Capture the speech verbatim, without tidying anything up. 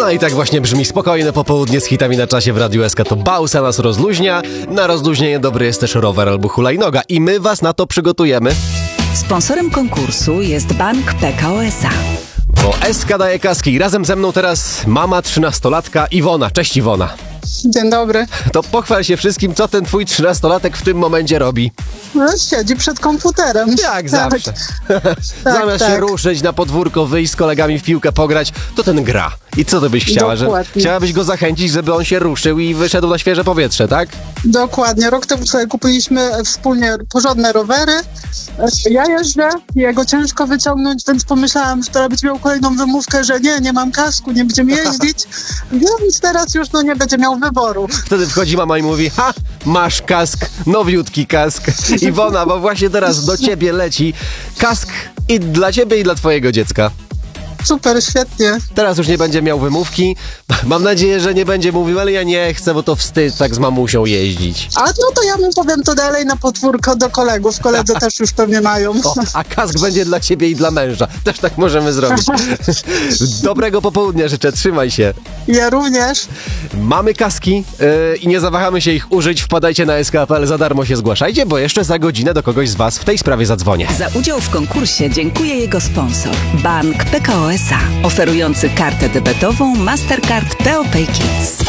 No i tak właśnie brzmi spokojne popołudnie z hitami na czasie w Radiu S K. To Bausa nas rozluźnia. Na rozluźnienie dobry jest też rower albo hulajnoga. I my was na to przygotujemy. Sponsorem konkursu jest Bank P K O S A. Bo S K daje kaski. Razem ze mną teraz mama trzynastolatka Iwona. Cześć Iwona. Dzień dobry. To pochwal się wszystkim, co ten twój trzynastolatek w tym momencie robi. No, siedzi przed komputerem. Jak zawsze. Tak, Zamiast tak. się ruszyć na podwórko, wyjść z kolegami w piłkę pograć, to ten gra. I co ty byś chciała? Że Dokładnie. chciałabyś go zachęcić, żeby on się ruszył i wyszedł na świeże powietrze, tak? Dokładnie. Rok temu sobie kupiliśmy wspólnie porządne rowery. Ja jeżdżę, jego ciężko wyciągnąć, więc pomyślałam, że teraz będzie miał kolejną wymówkę, że nie, nie mam kasku, nie będziemy jeździć. Więc teraz już no, nie będzie miał wyboru. Wtedy wchodzi mama i mówi: ha, masz kask, nowiutki kask. Iwona, bo właśnie teraz do ciebie leci kask i dla ciebie i dla twojego dziecka. Super, świetnie. Teraz już nie będzie miał wymówki. Mam nadzieję, że nie będzie mówił, ale ja nie chcę, bo to wstyd tak z mamusią jeździć. A no to ja mu powiem to dalej na podwórko do kolegów. Koledzy też już pewnie mają. O, a kask będzie dla ciebie i dla męża. Też tak możemy zrobić. Dobrego popołudnia życzę, trzymaj się. Ja również. Mamy kaski yy, i nie zawahamy się ich użyć. Wpadajcie na S K kropka P L, za darmo się zgłaszajcie, bo jeszcze za godzinę do kogoś z was w tej sprawie zadzwonię. Za udział w konkursie dziękuję jego sponsor. Bank P K O S A. Oferujący kartę debetową Mastercard P O Pay Kids.